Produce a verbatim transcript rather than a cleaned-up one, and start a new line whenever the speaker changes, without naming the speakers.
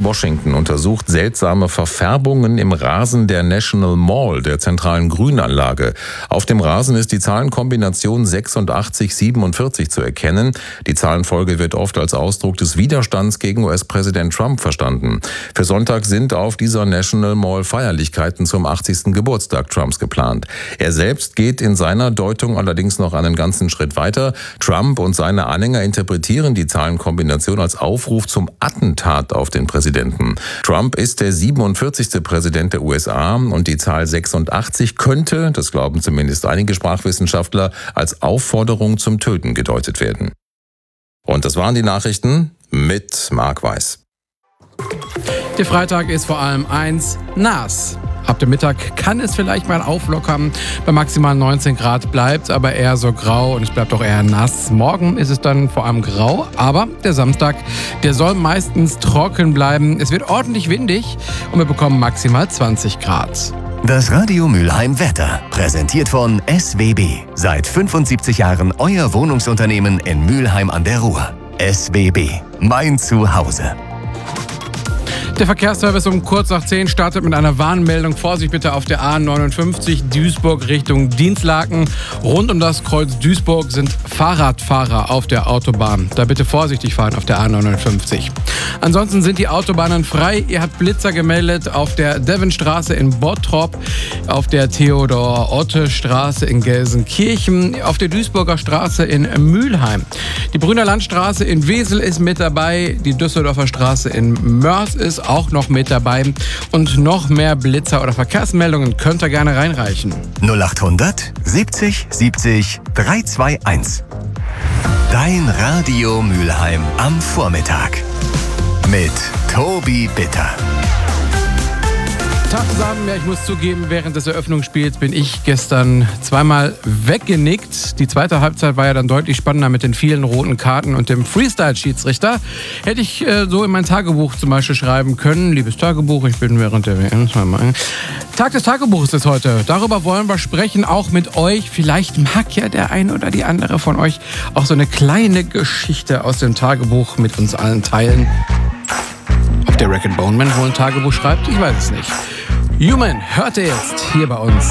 Washington untersucht seltsame Verfärbungen im Rasen der National Mall, der zentralen Grünanlage. Auf dem Rasen ist die Zahlenkombination sechsundachtzig siebenundvierzig zu erkennen. Die Zahlenfolge wird oft als Ausdruck des Widerstands gegen U S-Präsident Trump verstanden. Für Sonntag sind auf dieser National Mall Feierlichkeiten zum achtzigsten Geburtstag Trumps geplant. Er selbst geht in seiner Deutung allerdings noch einen ganzen Schritt weiter. Trump und seine Anhänger interpretieren die Zahlenkombination als Aufruf zum Attentat auf den Präsidenten. Trump ist der siebenundvierzigste Präsident der U S A und die Zahl sechsundachtzig könnte, das glauben zumindest einige Sprachwissenschaftler, als Aufforderung zum Töten gedeutet werden. Und das waren die Nachrichten mit Marc Weiß.
Der Freitag ist vor allem eins, nass. Ab dem Mittag kann es vielleicht mal auflockern. Bei maximal neunzehn Grad bleibt aber eher so grau und es bleibt auch eher nass. Morgen ist es dann vor allem grau, aber der Samstag, der soll meistens trocken bleiben. Es wird ordentlich windig und wir bekommen maximal zwanzig Grad.
Das Radio Mülheim Wetter, präsentiert von S W B. Seit fünfundsiebzig Jahren euer Wohnungsunternehmen in Mülheim an der Ruhr. S W B, mein Zuhause.
Der Verkehrsservice um kurz nach zehn startet mit einer Warnmeldung. Vorsicht bitte auf der A neunundfünfzig Duisburg Richtung Dinslaken. Rund um das Kreuz Duisburg sind Fahrradfahrer auf der Autobahn. Da bitte vorsichtig fahren auf der A neunundfünfzig. Ansonsten sind die Autobahnen frei. Ihr habt Blitzer gemeldet auf der Devonstraße in Bottrop, auf der Theodor-Otte-Straße in Gelsenkirchen, auf der Duisburger Straße in Mülheim. Die Brüner Landstraße in Wesel ist mit dabei. Die Düsseldorfer Straße in Mörs ist auch noch mit dabei. Und noch mehr Blitzer oder Verkehrsmeldungen könnt ihr gerne reinreichen.
null achthundert siebzig siebzig dreihunderteinundzwanzig. Dein Radio Mülheim am Vormittag. Mit Tobi Bitter.
Tag zusammen, ja, ich muss zugeben, während des Eröffnungsspiels bin ich gestern zweimal weggenickt. Die zweite Halbzeit war ja dann deutlich spannender mit den vielen roten Karten und dem Freestyle-Schiedsrichter. Hätte ich äh, so in mein Tagebuch zum Beispiel schreiben können. Liebes Tagebuch, ich bin während der W M zweimal. Tag des Tagebuchs ist heute. Darüber wollen wir sprechen, auch mit euch. Vielleicht mag ja der ein oder die andere von euch auch so eine kleine Geschichte aus dem Tagebuch mit uns allen teilen. Ob der Rack and Bone Man wohl ein Tagebuch schreibt, ich weiß es nicht. Human hört ihr jetzt hier bei uns.